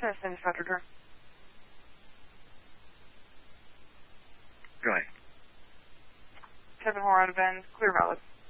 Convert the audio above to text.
Citizen Senator. Go ahead. Kevin Moore out of Bend, Clear Valid.